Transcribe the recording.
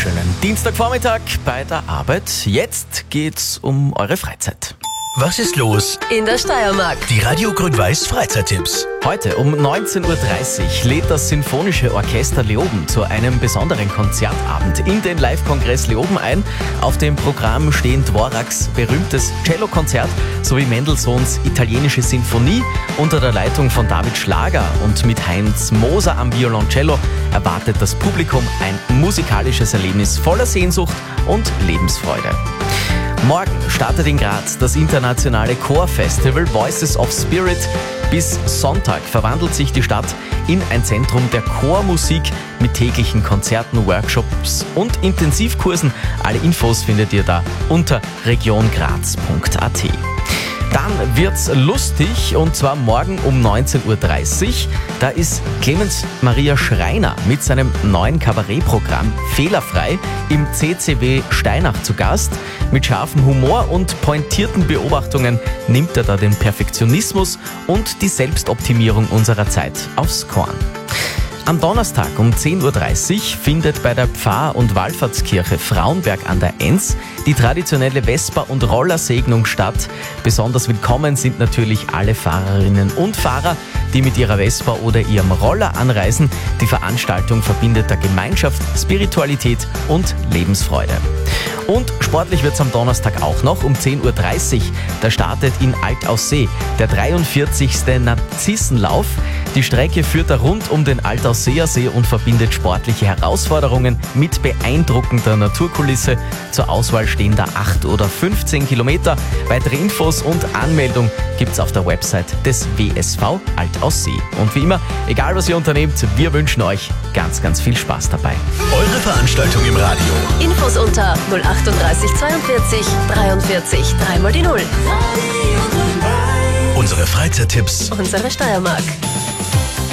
wunderschönen Dienstagvormittag bei der Arbeit. Jetzt geht's um eure Freizeit. Was ist los? In der Steiermark. Die Radio Grün-Weiß Freizeittipps. Heute um 19.30 Uhr lädt das Sinfonische Orchester Leoben zu einem besonderen Konzertabend in den Live-Kongress Leoben ein. Auf dem Programm stehen Dvoraks berühmtes Cellokonzert sowie Mendelssohns italienische Sinfonie unter der Leitung von David Schlager, und mit Heinz Moser am Violoncello erwartet das Publikum ein musikalisches Erlebnis voller Sehnsucht und Lebensfreude. Morgen startet in Graz das internationale Chorfestival Voices of Spirit. Bis Sonntag verwandelt sich die Stadt in ein Zentrum der Chormusik mit täglichen Konzerten, Workshops und Intensivkursen. Alle Infos findet ihr da unter regiongraz.at. Dann wird's lustig, und zwar morgen um 19.30 Uhr. Da ist Clemens Maria Schreiner mit seinem neuen Kabarettprogramm Fehlerfrei im CCW Steinach zu Gast. Mit scharfem Humor und pointierten Beobachtungen nimmt er da den Perfektionismus und die Selbstoptimierung unserer Zeit aufs Korn. Am Donnerstag um 10.30 Uhr findet bei der Pfarr- und Wallfahrtskirche Frauenberg an der Enns die traditionelle Vesper- und Rollersegnung statt. Besonders willkommen sind natürlich alle Fahrerinnen und Fahrer, die mit ihrer Vespa oder ihrem Roller anreisen. Die Veranstaltung verbindet der Gemeinschaft, Spiritualität und Lebensfreude. Und sportlich wird es am Donnerstag auch noch um 10.30 Uhr. Da startet in Altaussee der 43. Narzissenlauf. Die Strecke führt da rund um den Altausseer See und verbindet sportliche Herausforderungen mit beeindruckender Naturkulisse. Zur Auswahl stehen da 8 oder 15 Kilometer. Weitere Infos und Anmeldung gibt's auf der Website des WSV Altaussee. Und wie immer, egal was ihr unternehmt, wir wünschen euch ganz, ganz viel Spaß dabei. Eure Veranstaltung im Radio. Infos unter 038 42 43 3 mal die 0. Unsere Freizeittipps. Unsere Steiermark.